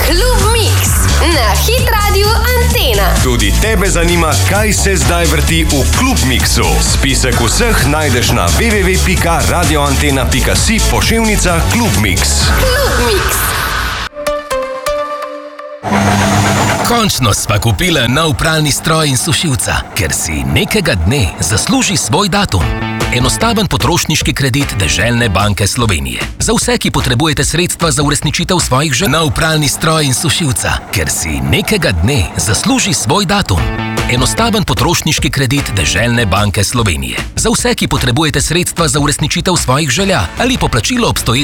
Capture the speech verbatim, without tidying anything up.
Klub Mix na Hit Radio Antena. Tudi tebe zanima, kaj se zdaj vrti v Klub Mixu. Spisek vseh najdeš na w w w pika radioantena pika si poševnica Klub Mix. Klub Mix. Končno sva kupila nov pralni stroj in sušilca, ker si nekega dne zasluži svoj datum. Enostaven potrošniški kredit Deželne banke Slovenije. Za vse, ki potrebujete sredstva za uresničitev svojih želja. Nov pralni stroj in sušilca, ker si nekega dne zasluži svoj datum. Enostaven potrošniški kredit Deželne banke Slovenije. Za vse, ki potrebujete sredstva za uresničitev svojih želja ali poplačilo obstoječ.